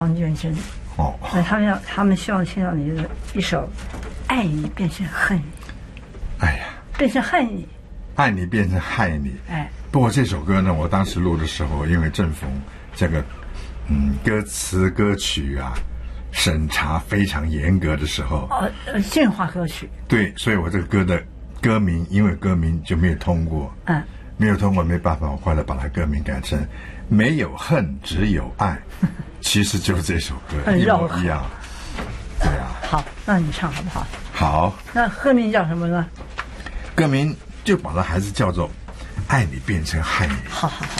王娟珍。 哦， 他们希望听到你的一首《爱你变成恨你》。 哎呀， 变成恨你， 爱你变成害你。 哎， 不过这首歌呢，我当时录的时候，因为正逢这个歌词歌曲啊审查非常严格的时候， 进化歌曲。 对，所以我这个歌的歌名，因为歌名就没有通过，没有通过，没办法，我后来把它歌名改成没有恨只有爱，其实就是这首歌一模一样。对啊。 好，那你唱好不好？ 好。 那歌名叫什么呢？ 歌名就把它还是叫做爱你变成害你。 好好好。